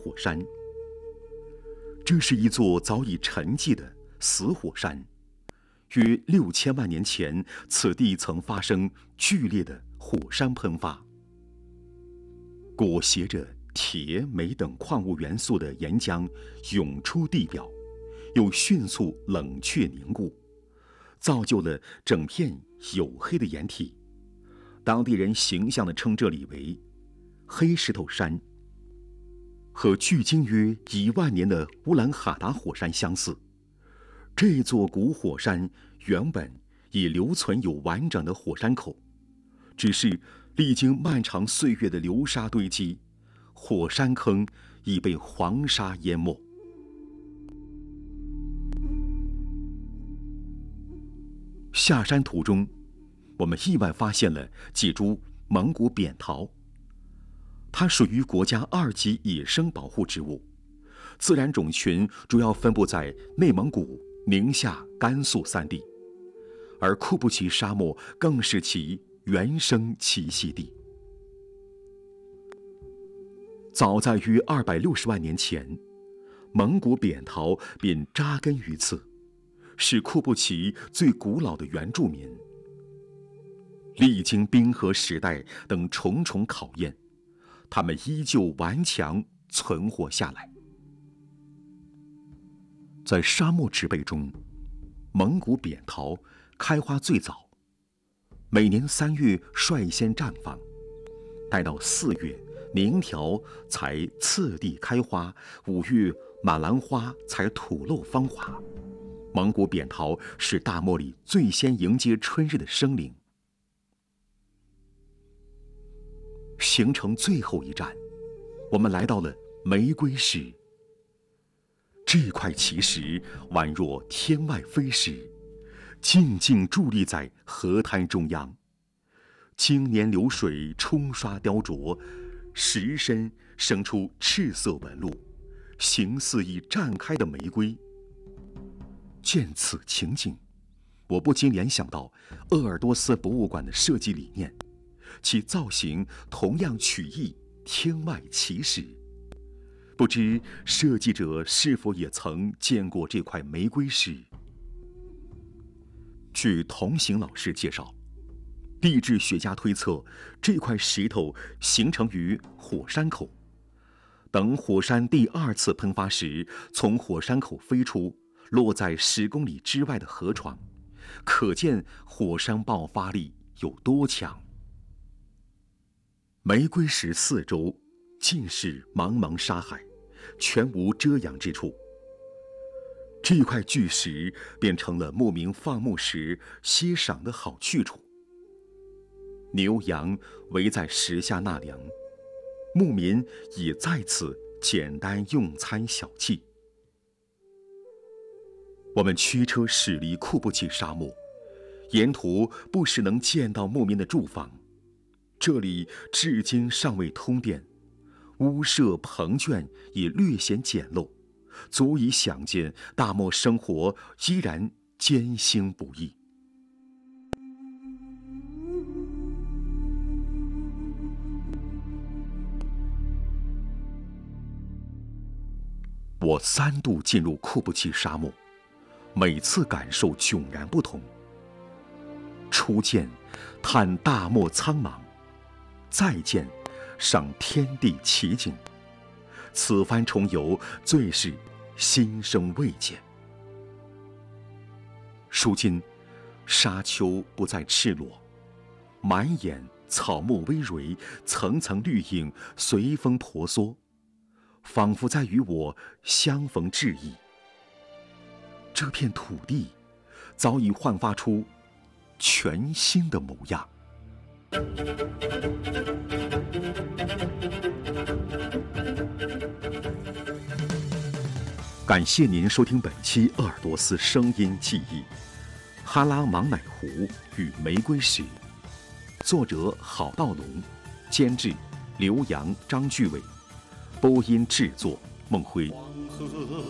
火山。这是一座早已沉寂的死火山，约6000万年前，此地曾发生剧烈的火山喷发。裹挟着铁、镁等矿物元素的岩浆涌出地表，又迅速冷却凝固，造就了整片黝黑的岩体。当地人形象地称这里为黑石头山。和距今约1万年的乌兰哈达火山相似，这座古火山原本已留存有完整的火山口，只是历经漫长岁月的流沙堆积，火山坑已被黄沙淹没。下山途中，我们意外发现了几株蒙古扁桃，它属于国家2级野生保护植物，自然种群主要分布在内蒙古、宁夏、甘肃3地，而库布齐沙漠更是其原生栖息地。早在约260万年前，蒙古扁桃便扎根于此，是库布齐最古老的原住民。历经冰河时代等重重考验，他们依旧顽强存活下来。在沙漠植被中，蒙古扁桃开花最早，每年3月率先绽放，待到4月，宁条才次第开花，5月马兰花才吐露芳华。蒙古扁桃是大漠里最先迎接春日的生灵。行程最后一站，我们来到了玫瑰石。这块奇石宛若天外飞石，静静伫立在河滩中央，经年流水冲刷雕琢，石身生出赤色纹路，形似已绽开的玫瑰。见此情景，我不禁联想到鄂尔多斯博物馆的设计理念，其造型同样取意天外奇石。不知设计者是否也曾见过这块玫瑰石？据同行老师介绍，地质学家推测，这块石头形成于火山口。等火山第2次喷发时，从火山口飞出，落在10公里之外的河床，可见火山爆发力有多强。玫瑰石4周尽是茫茫沙海，全无遮阳之处。这块巨石变成了牧民放牧时歇赏的好去处。牛羊围在石下纳凉，牧民已在此简单用餐小憩。我们驱车驶离库布齐沙漠，沿途不时能见到牧民的住房，这里至今尚未通电，屋舍棚圈也略显简陋，足以想见大漠生活依然艰辛不易。我3度进入库布齐沙漠，每次感受迥然不同。初见，叹大漠苍茫；再见，赏天地奇景。此番重游，最是心生慰藉。如今，沙丘不再赤裸，满眼草木葳蕤，层层绿影随风婆娑，仿佛在与我相逢致意。这片土地早已焕发出全新的模样。感谢您收听本期鄂尔多斯声音记忆《哈拉芒乃湖与玫瑰石》，作者郝道龙，监制刘洋、张巨伟，播音制作孟辉。